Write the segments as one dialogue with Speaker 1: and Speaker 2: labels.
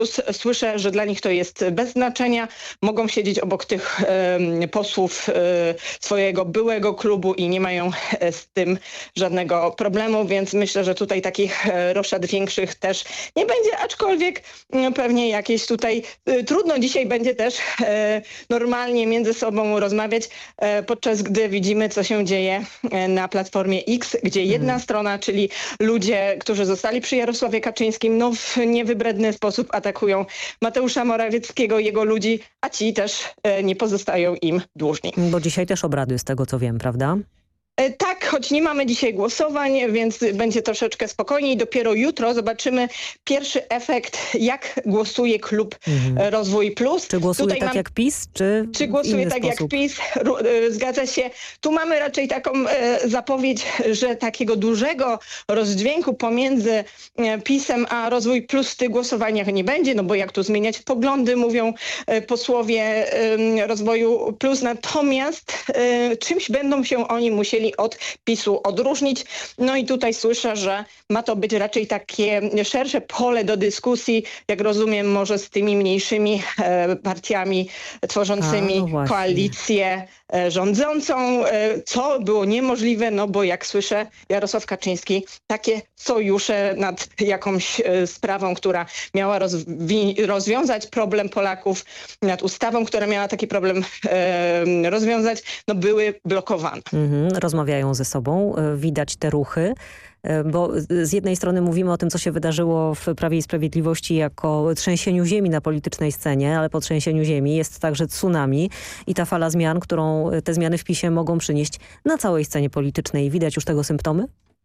Speaker 1: Słyszę, że dla nich to jest bez znaczenia. Mogą siedzieć obok tych posłów swojego byłego klubu i nie mają z tym żadnego problemu, więc myślę, że tutaj takich roszad większych też nie będzie, aczkolwiek pewnie jakieś tutaj trudno dzisiaj będzie też normalnie między sobą rozmawiać, podczas gdy widzimy, co się dzieje na Platformie X, gdzie jedna strona, czyli ludzie, którzy zostali przy Jarosławie Kaczyńskim, no w niewybredny sposób atakują Mateusza Morawieckiego i jego ludzi, a ci też nie pozostają im dłużni.
Speaker 2: Bo dzisiaj też obrady, z tego co wiem, prawda?
Speaker 1: Tak, choć nie mamy dzisiaj głosowań, więc będzie troszeczkę spokojniej. Dopiero jutro zobaczymy pierwszy efekt, jak głosuje klub Rozwój Plus.
Speaker 2: Czy głosuje tak jak PiS,
Speaker 1: czy głosuje tak jak PiS? Zgadza się. Tu mamy raczej taką zapowiedź, że takiego dużego rozdźwięku pomiędzy PiS-em a Rozwój Plus w tych głosowaniach nie będzie, no bo jak tu zmieniać poglądy, mówią posłowie Rozwoju Plus. Natomiast czymś będą się oni musieli od PiS-u odróżnić. No i tutaj słyszę, że ma to być raczej takie szersze pole do dyskusji, jak rozumiem, może z tymi mniejszymi partiami tworzącymi koalicję rządzącą, co było niemożliwe, no bo jak słyszę, Jarosław Kaczyński takie sojusze nad jakąś sprawą, która miała rozwiązać problem Polaków, nad ustawą, która miała taki problem rozwiązać, no były blokowane.
Speaker 2: Rozmawiają ze sobą, widać te ruchy. Bo z jednej strony mówimy o tym, co się wydarzyło w Prawie i Sprawiedliwości jako trzęsieniu ziemi na politycznej scenie, ale po trzęsieniu ziemi jest także tsunami i ta fala zmian, którą te zmiany w PiS-ie mogą przynieść na całej scenie politycznej. Widać już tego symptomy?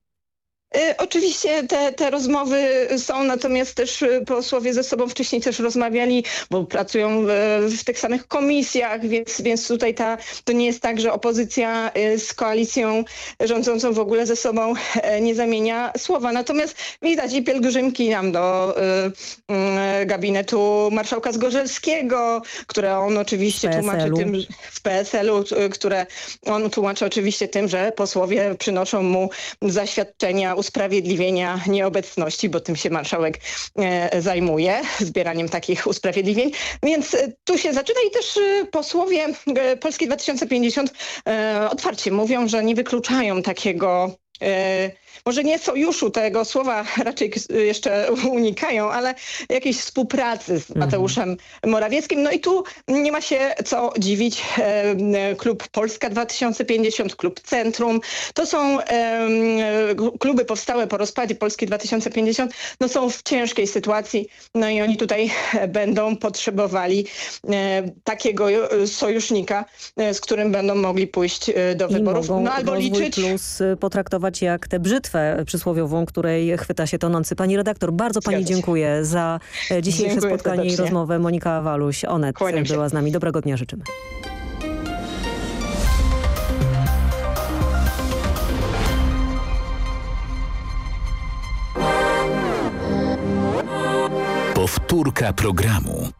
Speaker 1: Oczywiście te rozmowy są, natomiast też posłowie ze sobą wcześniej też rozmawiali, bo pracują w tych samych komisjach, więc tutaj to nie jest tak, że opozycja z koalicją rządzącą w ogóle ze sobą nie zamienia słowa. Natomiast widać i pielgrzymki nam do gabinetu marszałka Zgorzelskiego, które on oczywiście tłumaczy tym w PSL-u, które on tłumaczy oczywiście tym, że posłowie przynoszą mu zaświadczenia usprawiedliwienia nieobecności, bo tym się marszałek zajmuje, zbieraniem takich usprawiedliwień. Więc tu się zaczyna i też posłowie Polski 2050 otwarcie mówią, że nie wykluczają takiego może nie sojuszu, tego słowa raczej jeszcze unikają, ale jakiejś współpracy z Mateuszem Morawieckim. No i tu nie ma się co dziwić. Klub Polska 2050, klub Centrum, to są kluby powstałe po rozpadzie Polski 2050, no są w ciężkiej sytuacji, no i oni tutaj będą potrzebowali takiego sojusznika, z którym będą mogli pójść do wyborów.
Speaker 2: No
Speaker 1: albo liczyć.
Speaker 2: Plus potraktować jak tę brzytwę przysłowiową, której chwyta się tonący. Pani redaktor, bardzo pani dziękuję za dzisiejsze spotkanie i rozmowę. Monika Waluś, Onet była z nami. Dobrego dnia życzymy.
Speaker 3: Powtórka programu.